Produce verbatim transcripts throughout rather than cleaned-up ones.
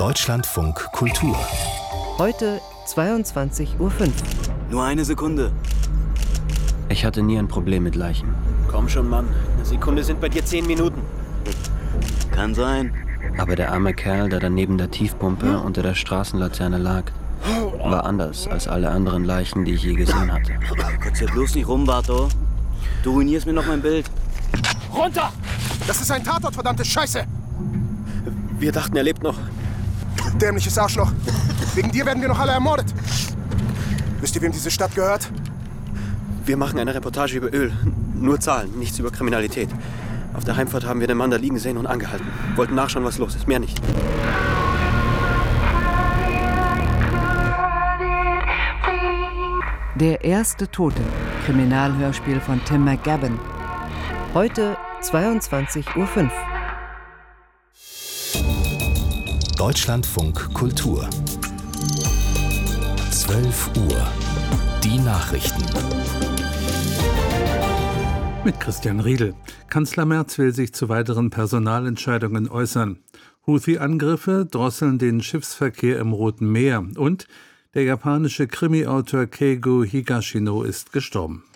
Deutschlandfunk Kultur. Heute zweiundzwanzig Uhr fünf. Nur eine Sekunde. Ich hatte nie ein Problem mit Leichen. Komm schon, Mann. Eine Sekunde sind bei dir zehn Minuten. Kann sein. Aber der arme Kerl, der da neben der Tiefpumpe unter der Straßenlaterne lag, war anders als alle anderen Leichen, die ich je gesehen hatte. Kotz ja bloß nicht rum, Barto. Du ruinierst mir noch mein Bild. Runter! Das ist ein Tatort, verdammte Scheiße! Wir dachten, er lebt noch. Dämliches Arschloch. Wegen dir werden wir noch alle ermordet. Wisst ihr, wem diese Stadt gehört? Wir machen eine Reportage über Öl. Nur Zahlen, nichts über Kriminalität. Auf der Heimfahrt haben wir den Mann da liegen sehen und angehalten. Wollten nachschauen, was los ist. Mehr nicht. Der erste Tote. Kriminalhörspiel von Tim McGavin. Heute zweiundzwanzig Uhr fünf. Deutschlandfunk Kultur. zwölf Uhr. Die Nachrichten. Mit Christian Riedel. Kanzler Merz will sich zu weiteren Personalentscheidungen äußern. Houthi-Angriffe drosseln den Schiffsverkehr im Roten Meer. Und der japanische Krimi-Autor Keigo Higashino ist gestorben.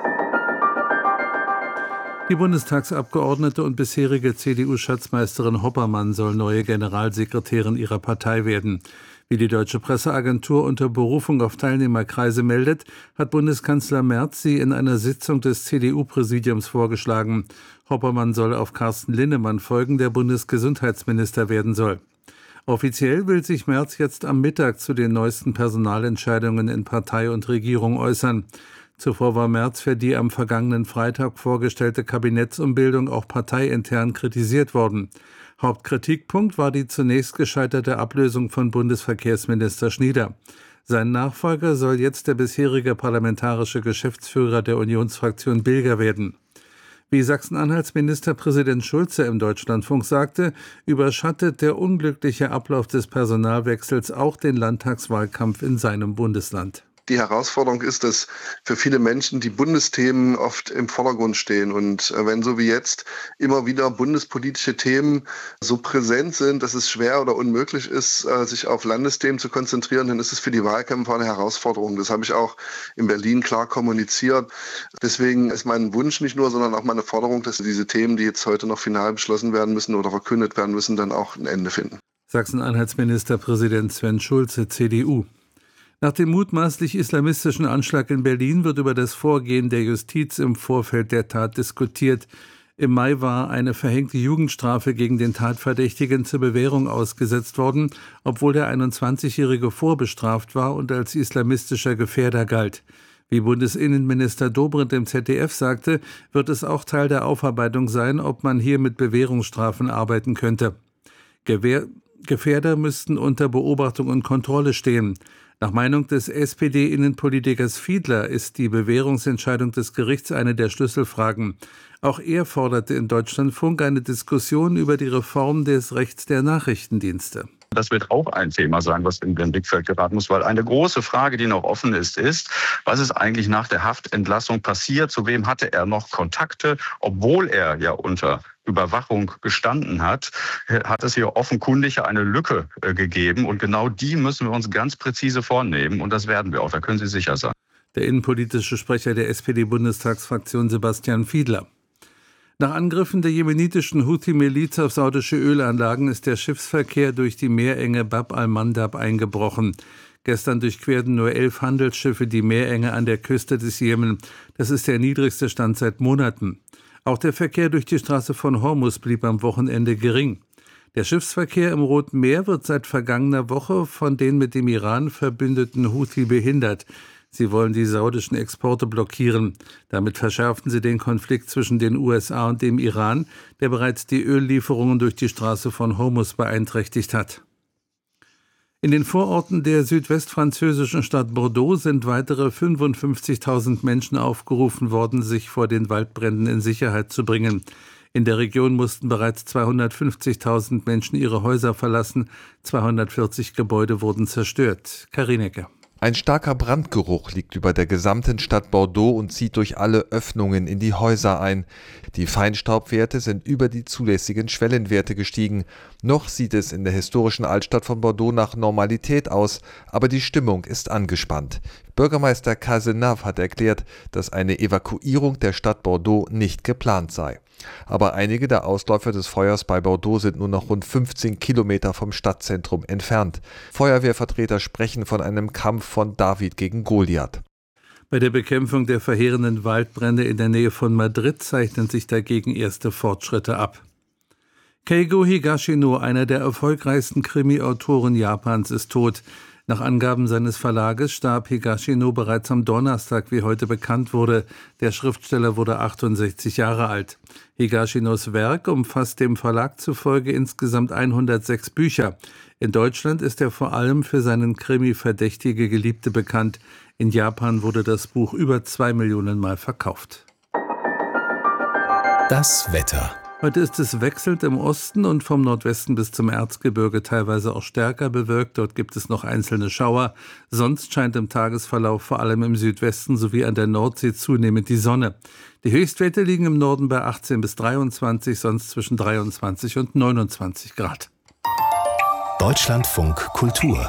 Die Bundestagsabgeordnete und bisherige C D U-Schatzmeisterin Hoppermann soll neue Generalsekretärin ihrer Partei werden. Wie die Deutsche Presseagentur unter Berufung auf Teilnehmerkreise meldet, hat Bundeskanzler Merz sie in einer Sitzung des C D U-Präsidiums vorgeschlagen. Hoppermann soll auf Carsten Linnemann folgen, der Bundesgesundheitsminister werden soll. Offiziell will sich Merz jetzt am Mittag zu den neuesten Personalentscheidungen in Partei und Regierung äußern. Zuvor war Merz für die am vergangenen Freitag vorgestellte Kabinettsumbildung auch parteiintern kritisiert worden. Hauptkritikpunkt war die zunächst gescheiterte Ablösung von Bundesverkehrsminister Schnieder. Sein Nachfolger soll jetzt der bisherige parlamentarische Geschäftsführer der Unionsfraktion Bilger werden. Wie Sachsen-Anhalts Ministerpräsident Schulze im Deutschlandfunk sagte, überschattet der unglückliche Ablauf des Personalwechsels auch den Landtagswahlkampf in seinem Bundesland. Die Herausforderung ist, dass für viele Menschen die Bundesthemen oft im Vordergrund stehen. Und wenn so wie jetzt immer wieder bundespolitische Themen so präsent sind, dass es schwer oder unmöglich ist, sich auf Landesthemen zu konzentrieren, dann ist es für die Wahlkämpfer eine Herausforderung. Das habe ich auch in Berlin klar kommuniziert. Deswegen ist mein Wunsch nicht nur, sondern auch meine Forderung, dass diese Themen, die jetzt heute noch final beschlossen werden müssen oder verkündet werden müssen, dann auch ein Ende finden. Sachsen-Anhalts Ministerpräsident Sven Schulze, C D U. Nach dem mutmaßlich islamistischen Anschlag in Berlin wird über das Vorgehen der Justiz im Vorfeld der Tat diskutiert. Im Mai war eine verhängte Jugendstrafe gegen den Tatverdächtigen zur Bewährung ausgesetzt worden, obwohl der einundzwanzigjährige vorbestraft war und als islamistischer Gefährder galt. Wie Bundesinnenminister Dobrindt im Z D F sagte, wird es auch Teil der Aufarbeitung sein, ob man hier mit Bewährungsstrafen arbeiten könnte. Gewehr- Gefährder müssten unter Beobachtung und Kontrolle stehen. Nach Meinung des S P D-Innenpolitikers Fiedler ist die Bewährungsentscheidung des Gerichts eine der Schlüsselfragen. Auch er forderte in Deutschlandfunk eine Diskussion über die Reform des Rechts der Nachrichtendienste. Das wird auch ein Thema sein, was in den Blickfeld geraten muss, weil eine große Frage, die noch offen ist, ist, was ist eigentlich nach der Haftentlassung passiert? Zu wem hatte er noch Kontakte, obwohl er ja unter Überwachung gestanden hat, hat es hier offenkundig eine Lücke äh, gegeben. Und genau die müssen wir uns ganz präzise vornehmen. Und das werden wir auch, da können Sie sicher sein. Der innenpolitische Sprecher der S P D-Bundestagsfraktion Sebastian Fiedler. Nach Angriffen der jemenitischen Houthi-Miliz auf saudische Ölanlagen ist der Schiffsverkehr durch die Meerenge Bab al-Mandab eingebrochen. Gestern durchquerten nur elf Handelsschiffe die Meerenge an der Küste des Jemen. Das ist der niedrigste Stand seit Monaten. Auch der Verkehr durch die Straße von Hormuz blieb am Wochenende gering. Der Schiffsverkehr im Roten Meer wird seit vergangener Woche von den mit dem Iran verbündeten Houthi behindert. Sie wollen die saudischen Exporte blockieren. Damit verschärften sie den Konflikt zwischen den U S A und dem Iran, der bereits die Öllieferungen durch die Straße von Hormuz beeinträchtigt hat. In den Vororten der südwestfranzösischen Stadt Bordeaux sind weitere fünfundfünfzigtausend Menschen aufgerufen worden, sich vor den Waldbränden in Sicherheit zu bringen. In der Region mussten bereits zweihundertfünfzigtausend Menschen ihre Häuser verlassen. zweihundertvierzig Gebäude wurden zerstört. Karineke. Ein starker Brandgeruch liegt über der gesamten Stadt Bordeaux und zieht durch alle Öffnungen in die Häuser ein. Die Feinstaubwerte sind über die zulässigen Schwellenwerte gestiegen. Noch sieht es in der historischen Altstadt von Bordeaux nach Normalität aus, aber die Stimmung ist angespannt. Bürgermeister Cazenave hat erklärt, dass eine Evakuierung der Stadt Bordeaux nicht geplant sei. Aber einige der Ausläufer des Feuers bei Bordeaux sind nur noch rund fünfzehn Kilometer vom Stadtzentrum entfernt. Feuerwehrvertreter sprechen von einem Kampf von David gegen Goliath. Bei der Bekämpfung der verheerenden Waldbrände in der Nähe von Madrid zeichnen sich dagegen erste Fortschritte ab. Keigo Higashino, einer der erfolgreichsten Krimi-Autoren Japans, ist tot. Nach Angaben seines Verlages starb Higashino bereits am Donnerstag, wie heute bekannt wurde. Der Schriftsteller wurde achtundsechzig Jahre alt. Higashinos Werk umfasst dem Verlag zufolge insgesamt hundertsechs Bücher. In Deutschland ist er vor allem für seinen Krimi Verdächtige Geliebte bekannt. In Japan wurde das Buch über zwei Millionen Mal verkauft. Das Wetter. Heute ist es wechselnd im Osten und vom Nordwesten bis zum Erzgebirge teilweise auch stärker bewölkt. Dort gibt es noch einzelne Schauer. Sonst scheint im Tagesverlauf vor allem im Südwesten sowie an der Nordsee zunehmend die Sonne. Die Höchstwerte liegen im Norden bei achtzehn bis dreiundzwanzig, sonst zwischen dreiundzwanzig und neunundzwanzig Grad. Deutschlandfunk Kultur.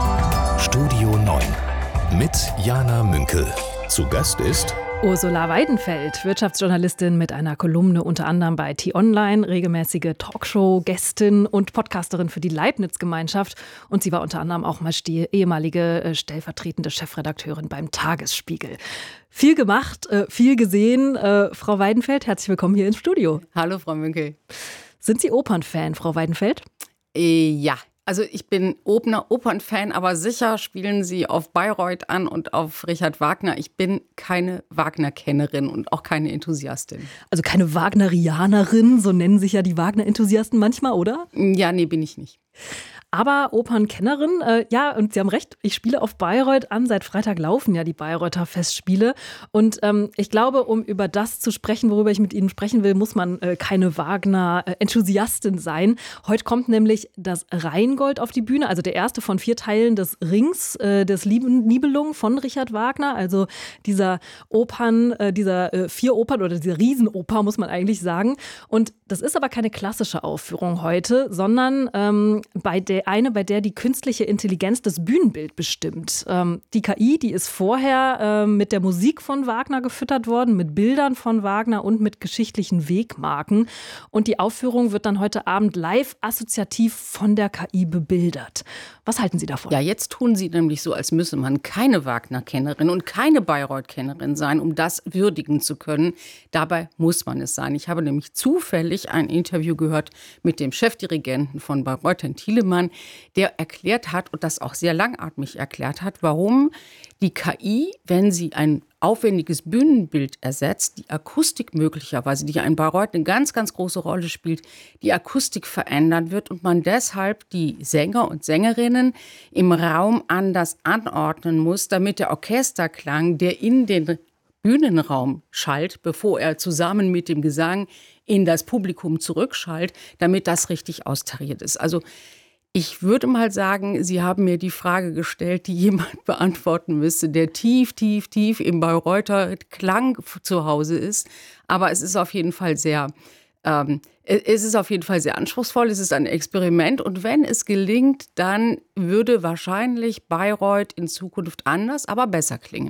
Studio neun mit Jana Münkel. Zu Gast ist Ursula Weidenfeld, Wirtschaftsjournalistin mit einer Kolumne unter anderem bei T-Online, regelmäßige Talkshow-Gästin und Podcasterin für die Leibniz-Gemeinschaft. Und sie war unter anderem auch mal die ehemalige äh, stellvertretende Chefredakteurin beim Tagesspiegel. Viel gemacht, äh, viel gesehen. Äh, Frau Weidenfeld, herzlich willkommen hier ins Studio. Hallo, Frau Münkel. Sind Sie Opernfan, Frau Weidenfeld? Äh, ja. Also ich bin Opner, Opernfan, aber sicher spielen Sie auf Bayreuth an und auf Richard Wagner. Ich bin keine Wagner-Kennerin und auch keine Enthusiastin. Also keine Wagnerianerin, so nennen sich ja die Wagner-Enthusiasten manchmal, oder? Ja, nee, bin ich nicht. Aber Opernkennerin, äh, ja, und Sie haben recht, ich spiele auf Bayreuth an. Seit Freitag laufen ja die Bayreuther Festspiele. Und ähm, ich glaube, um über das zu sprechen, worüber ich mit Ihnen sprechen will, muss man äh, keine Wagner-Enthusiastin sein. Heute kommt nämlich das Rheingold auf die Bühne, also der erste von vier Teilen des Rings, äh, des Nibelungen von Richard Wagner. Also dieser Opern, äh, dieser äh, vier Opern oder dieser Riesenoper, muss man eigentlich sagen. Und das ist aber keine klassische Aufführung heute, sondern ähm, bei der eine, bei der die künstliche Intelligenz das Bühnenbild bestimmt. Ähm, die K I, die ist vorher äh, mit der Musik von Wagner gefüttert worden, mit Bildern von Wagner und mit geschichtlichen Wegmarken. Und die Aufführung wird dann heute Abend live assoziativ von der K I bebildert. Was halten Sie davon? Ja, jetzt tun Sie nämlich so, als müsse man keine Wagner-Kennerin und keine Bayreuth-Kennerin sein, um das würdigen zu können. Dabei muss man es sein. Ich habe nämlich zufällig ein Interview gehört mit dem Chefdirigenten von Bayreuth, Herrn Thielemann, der erklärt hat und das auch sehr langatmig erklärt hat, warum die K I, wenn sie ein aufwendiges Bühnenbild ersetzt, die Akustik möglicherweise, die ja in Bayreuth eine ganz, ganz große Rolle spielt, die Akustik verändern wird und man deshalb die Sänger und Sängerinnen im Raum anders anordnen muss, damit der Orchesterklang, der in den Bühnenraum schallt, bevor er zusammen mit dem Gesang in das Publikum zurückschallt, damit das richtig austariert ist. Also ich würde mal sagen, Sie haben mir die Frage gestellt, die jemand beantworten müsste, der tief, tief, tief im Bayreuther Klang zu Hause ist. Aber es ist auf jeden Fall sehr, ähm, es ist auf jeden Fall sehr anspruchsvoll. Es ist ein Experiment. Und wenn es gelingt, dann würde wahrscheinlich Bayreuth in Zukunft anders, aber besser klingen.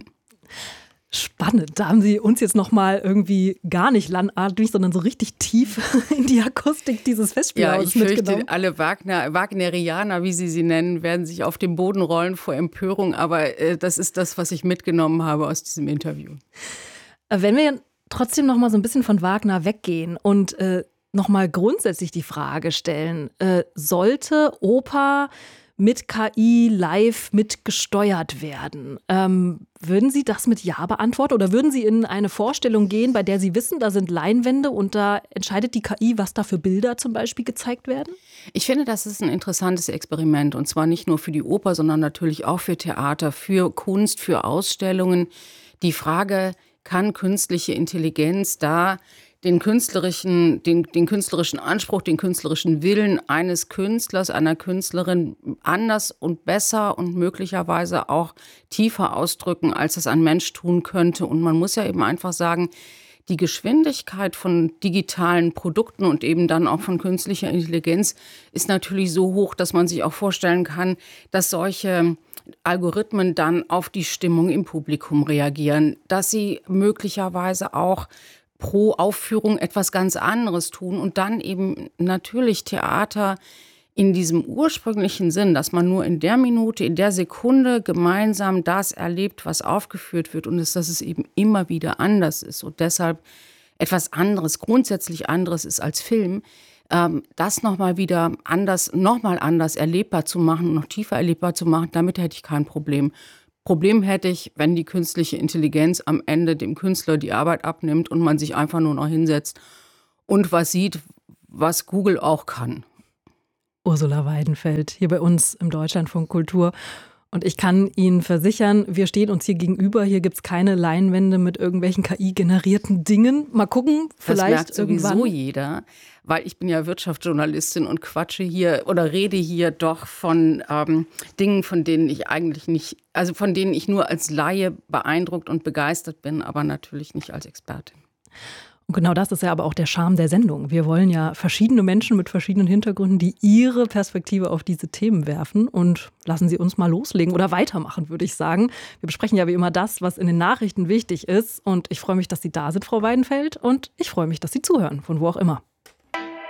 Spannend, da haben Sie uns jetzt nochmal irgendwie gar nicht landatmig, sondern so richtig tief in die Akustik dieses Festspielhauses mitgenommen. Ja, ich mitgenommen. fürchte, alle Wagner, Wagnerianer, wie Sie sie nennen, werden sich auf den Boden rollen vor Empörung. Aber äh, das ist das, was ich mitgenommen habe aus diesem Interview. Wenn wir trotzdem nochmal so ein bisschen von Wagner weggehen und äh, nochmal grundsätzlich die Frage stellen, äh, sollte Oper mit K I live mitgesteuert werden? Ähm, würden Sie das mit Ja beantworten oder würden Sie in eine Vorstellung gehen, bei der Sie wissen, da sind Leinwände und da entscheidet die K I, was da für Bilder zum Beispiel gezeigt werden? Ich finde, das ist ein interessantes Experiment und zwar nicht nur für die Oper, sondern natürlich auch für Theater, für Kunst, für Ausstellungen. Die Frage, kann künstliche Intelligenz da den künstlerischen, den, den künstlerischen Anspruch, den künstlerischen Willen eines Künstlers, einer Künstlerin anders und besser und möglicherweise auch tiefer ausdrücken, als es ein Mensch tun könnte. Und man muss ja eben einfach sagen, die Geschwindigkeit von digitalen Produkten und eben dann auch von künstlicher Intelligenz ist natürlich so hoch, dass man sich auch vorstellen kann, dass solche Algorithmen dann auf die Stimmung im Publikum reagieren, dass sie möglicherweise auch pro Aufführung etwas ganz anderes tun und dann eben natürlich Theater in diesem ursprünglichen Sinn, dass man nur in der Minute, in der Sekunde gemeinsam das erlebt, was aufgeführt wird und dass es eben immer wieder anders ist und deshalb etwas anderes, grundsätzlich anderes ist als Film, ähm, das nochmal wieder anders, nochmal anders erlebbar zu machen, noch tiefer erlebbar zu machen, damit hätte ich kein Problem. Problem hätte ich, wenn die künstliche Intelligenz am Ende dem Künstler die Arbeit abnimmt und man sich einfach nur noch hinsetzt und was sieht, was Google auch kann. Ursula Weidenfeld hier bei uns im Deutschlandfunk Kultur. Und ich kann Ihnen versichern, wir stehen uns hier gegenüber. Hier gibt es keine Leinwände mit irgendwelchen K I-generierten Dingen. Mal gucken, vielleicht das merkt sowieso irgendwann. jeder, weil ich bin ja Wirtschaftsjournalistin und quatsche hier oder rede hier doch von ähm, Dingen, von denen ich eigentlich nicht, also von denen ich nur als Laie beeindruckt und begeistert bin, aber natürlich nicht als Expertin. Und genau das ist ja aber auch der Charme der Sendung. Wir wollen ja verschiedene Menschen mit verschiedenen Hintergründen, die ihre Perspektive auf diese Themen werfen. Und lassen Sie uns mal loslegen oder weitermachen, würde ich sagen. Wir besprechen ja wie immer das, was in den Nachrichten wichtig ist. Und ich freue mich, dass Sie da sind, Frau Weidenfeld. Und ich freue mich, dass Sie zuhören, von wo auch immer.